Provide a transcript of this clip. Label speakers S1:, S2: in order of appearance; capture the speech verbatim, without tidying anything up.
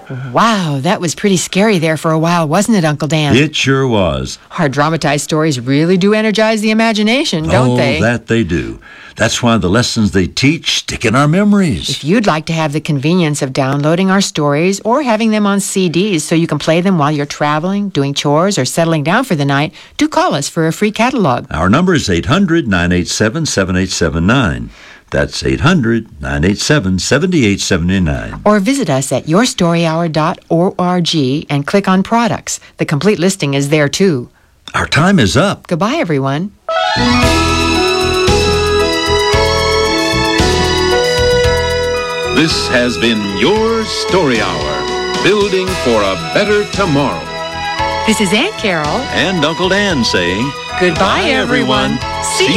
S1: Wow, that was pretty scary there for a while, wasn't it, Uncle Dan?
S2: It sure was.
S1: Our dramatized stories really do energize the imagination, don't
S2: oh,
S1: they?
S2: Oh, that they do. That's why the lessons they teach stick in our memories.
S1: If you'd like to have the convenience of downloading our stories or having them on C Ds so you can play them while you're traveling, doing chores, or settling down for the night, do call us for a free catalog.
S2: Our number is eight hundred, nine eight seven, seven eight seven nine. That's eight hundred, nine eight seven, seven eight seven nine.
S1: Or visit us at your story hour dot org and click on products. The complete listing is there, too.
S2: Our time is up.
S1: Goodbye, everyone.
S3: This has been Your Story Hour, building for a better tomorrow.
S1: This is Aunt Carol.
S2: And Uncle Dan saying,
S1: Goodbye, everyone. See you.